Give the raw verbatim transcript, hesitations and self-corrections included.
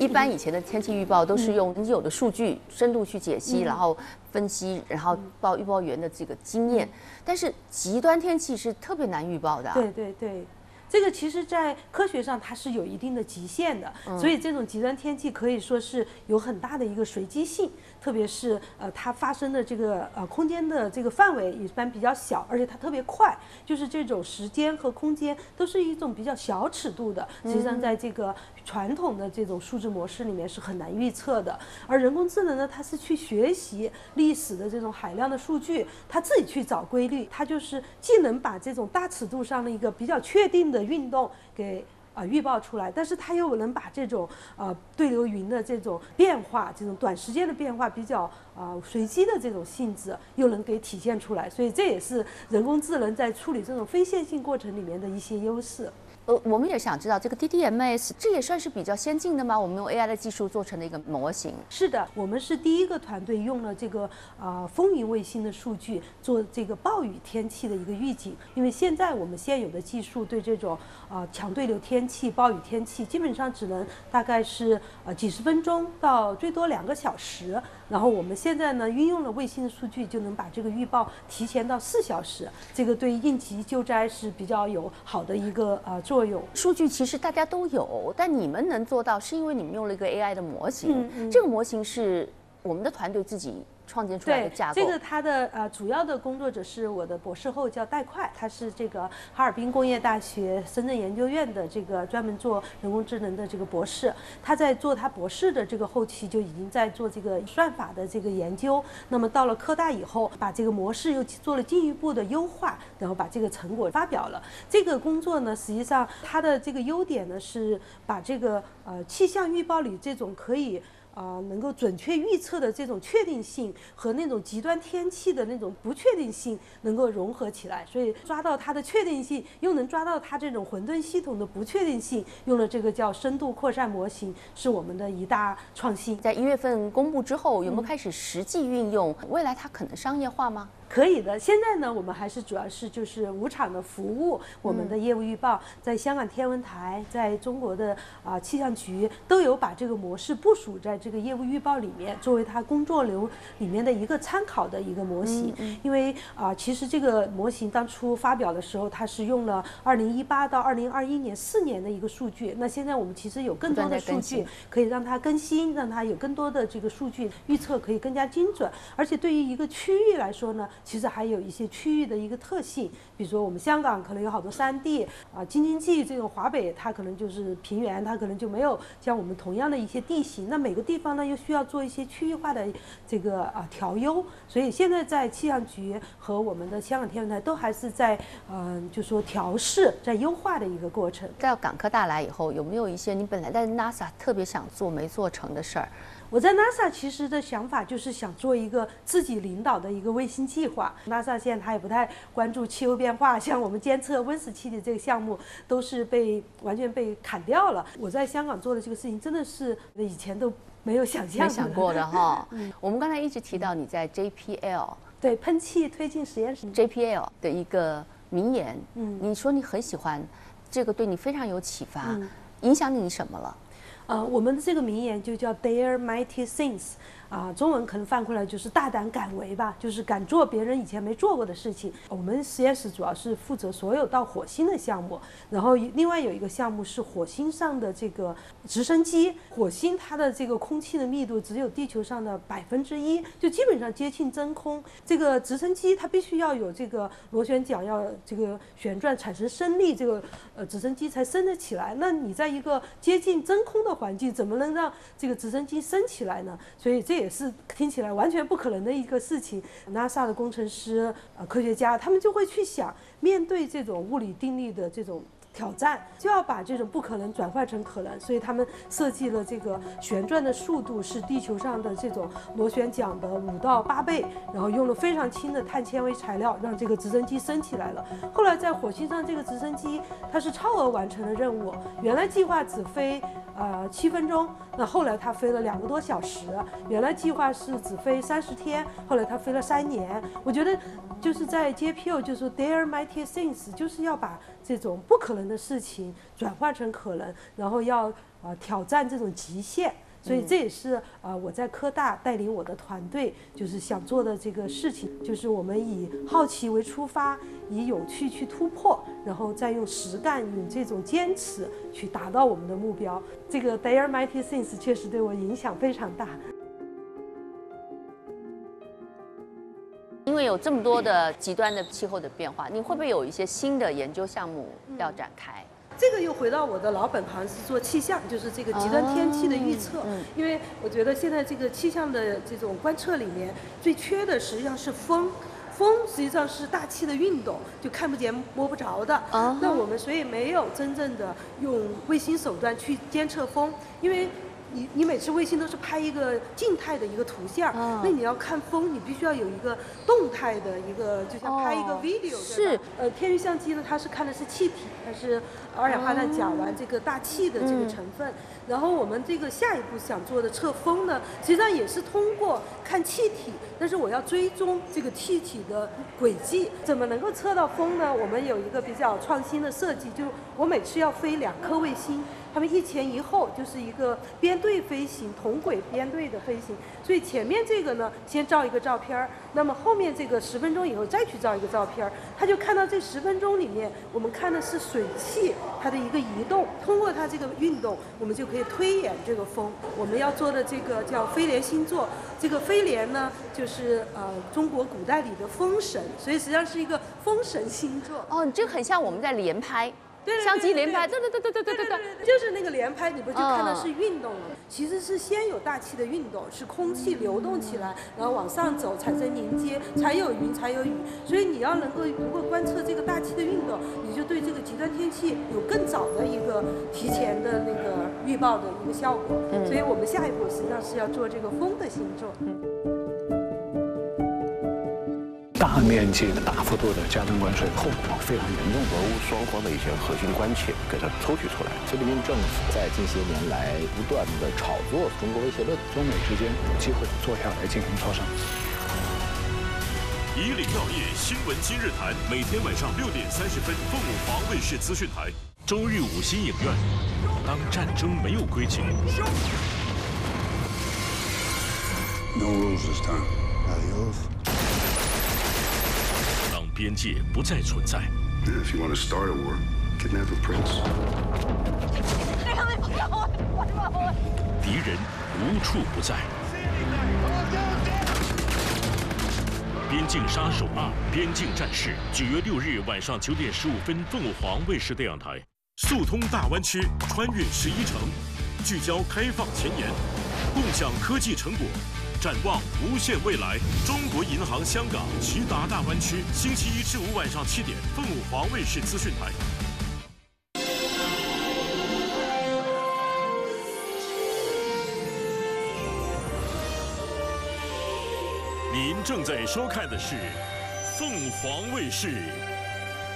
一般以前的天气预报都是用已有的数据深度去解析， 嗯、 然后分析，然后报预报员的这个经验。但是极端天气是特别难预报的、啊。 对对对。这个其实，在科学上它是有一定的极限的，所以这种极端天气可以说是有很大的一个随机性，特别是呃它发生的这个呃空间的这个范围一般比较小，而且它特别快，就是这种时间和空间都是一种比较小尺度的，实际上在这个传统的这种数字模式里面是很难预测的。而人工智能呢，它是去学习历史的这种海量的数据，它自己去找规律，它就是既能把这种大尺度上的一个比较确定的运动给啊、呃、预报出来，但是它又能把这种呃对流云的这种变化，这种短时间的变化比较啊、呃、随机的这种性质，又能给体现出来，所以这也是人工智能在处理这种非线性过程里面的一些优势。 呃，我们也想知道这个 D D M S 这也算是比较先进的吗？我们用 A I 的技术做成的一个模型。 是的，我们是第一个团队用了这个啊、呃、风云卫星的数据做这个暴雨天气的一个预警。因为现在我们现有的技术对这种啊、呃、强对流天气、暴雨天气基本上只能大概是呃几十分钟到最多两个小时。然后我们现在呢运用了卫星的数据，就能把这个预报提前到四小时。这个对应急救灾是比较有好的一个呃作用。 数据其实大家都有，但你们能做到，是因为你们用了一个 A I 的模型。 嗯嗯、 这个模型是我们的团队自己创建出来的架构。 对，这个它的呃主要的工作者是我的博士后叫戴快，他是这个哈尔滨工业大学深圳研究院的这个专门做人工智能的这个博士。他在做他博士的这个后期就已经在做这个算法的这个研究。那么到了科大以后，把这个模式又做了进一步的优化，然后把这个成果发表了。这个工作呢，实际上它的这个优点呢是把这个呃气象预报里这种可以。啊、呃，能够准确预测的这种确定性和那种极端天气的那种不确定性能够融合起来，所以抓到它的确定性，又能抓到它这种混沌系统的不确定性，用了这个叫深度扩散模型，是我们的一大创新。 在一月份公布之后，有没有开始实际运用？嗯、未来它可能商业化吗？ 可以的，现在呢，我们还是主要是就是无偿的服务我们的业务预报，在香港天文台，在中国的啊、呃、气象局都有把这个模式部署在这个业务预报里面，作为它工作流里面的一个参考的一个模型。嗯嗯、因为啊、呃，其实这个模型当初发表的时候，它是用了二零一八到二零二一年四年的一个数据。那现在我们其实有更多的数据可以让它更新，让它有更多的这个数据预测可以更加精准，而且对于一个区域来说呢。其实还有一些区域的一个特性，比如说我们香港可能有好多山地啊，京津冀这种华北它可能就是平原，它可能就没有像我们同样的一些地形。那每个地方呢又需要做一些区域化的这个啊调优，所以现在在气象局和我们的香港天文台都还是在嗯、呃，就说调试、在优化的一个过程。 到港科大来以后，有没有一些你本来在 NASA 特别想做没做成的事儿？ 我在 NASA 其实的想法就是想做一个自己领导的一个卫星计划。NASA 现在它也不太关注气候变化，像我们监测温室气体这个项目都是被完全被砍掉了。我在香港做的这个事情真的是以前都没有想象没想过的哈。 嗯、 我们刚才一直提到你在 J P L 对喷气推进实验室 J P L 的一个名言， 嗯， 你说你很喜欢这个，对你非常有启发， 嗯、 影响你什么了？ 呃，我们的这个名言就叫 Dare Mighty Things。啊，中文可能翻过来就是大胆敢为吧，就是敢做别人以前没做过的事情。我们实验室主要是负责所有到火星的项目，然后另外有一个项目是火星上的这个直升机。火星它的这个空气的密度只有地球上的百分之一，就基本上接近真空。这个直升机它必须要有这个螺旋桨要这个旋转产生升力，这个呃直升机才升得起来。那你在一个接近真空的环境，怎么能让这个直升机升起来呢？所以这也是听起来完全不可能的一个事情。 NASA 的工程师、呃、科学家他们就会去想，面对这种物理定律的这种挑战，就要把这种不可能转换成可能，所以他们设计了这个旋转的速度是地球上的这种螺旋桨的五到八倍，然后用了非常轻的碳纤维材料，让这个直升机升起来了。后来在火星上，这个直升机它是超额完成了任务，原来计划只飞呃七分钟，那后来它飞了两个多小时，原来计划是只飞三十天，后来它飞了三年。我觉得就是在 J P L 就是 Dare Mighty Things， 就是要把这种不可能的事情转化成可能，然后要呃挑战这种极限。所以这也是呃我在科大带领我的团队就是想做的这个事情，就是我们以好奇为出发，以有趣去突破，然后再用实干、用这种坚持去达到我们的目标。这个 Dare Mighty Things 确实对我影响非常大。 因为有这么多的极端的气候的变化，你会不会有一些新的研究项目要展开？ 这个又回到我的老本行，是做气象，就是这个极端天气的预测。 嗯、 因为我觉得现在这个气象的这种观测里面，最缺的实际上是风。风实际上是大气的运动，就看不见摸不着的。Uh-huh. 那我们所以没有真正的用卫星手段去监测风，因为你你每次卫星都是拍一个静态的一个图像， uh-huh. 那你要看风，你必须要有一个动态的一个，就像拍一个 video、oh, 对吧？是。呃，天文相机呢，它是看的是气体，它是二氧化碳、甲烷这个大气的这个成分。嗯、然后我们这个下一步想做的测风呢，实际上也是通过看气体，但是我要追踪这个气体的轨迹。怎么能够测到风呢？我们有一个比较创新的设计，就我每次要飞两颗卫星。他们一前一后就是一个编队飞行，同轨编队的飞行。所以前面这个呢，先照一个照片儿，那么后面这个十分钟以后再去照一个照片儿，他就看到这十分钟里面，我们看的是水汽它的一个移动，通过它这个运动，我们就可以推演这个风。我们要做的这个叫飞廉星座，这个飞廉呢，就是呃中国古代里的风神，所以实际上是一个风神星座。 哦，这很像我们在连拍。相机连拍，对对对对对对对对， 就是那个连拍，你不就看到是运动了？其实是先有大气的运动，是空气流动起来，然后往上走，产生凝结，才有云，才有雨。所以你要能够如果观测这个大气的运动，你就对这个极端天气有更早的一个提前的那个预报的一个效果。所以我们下一步实际上是要做这个风的星座。 大面积的、大幅度的加征关税，后果非常严重。 俄乌双方的一些核心关切给它抽取出来。 菲律宾政府在近些年来不断的炒作中国威胁论， 中美之间有机会坐下来进行磋商。 以岭药业新闻今日谈，每天晚上六点三十分，凤舞华卫视资讯台。周日五星影院，当战争没有规矩。 No rules this time. Adios. 边界不再存在。 If you want to start a war, kidnap a prince. 敌人无处不在。边境杀手二：边境战士，九月六日晚上九点十五分，凤舞华卫视电视台。速通大湾区，穿越十一城，聚焦开放前沿，共享科技成果。展望无限未来，中国银行香港齐达大湾区，星期一至五晚上七点，凤舞华卫视资讯台。您正在收看的是凤凰卫视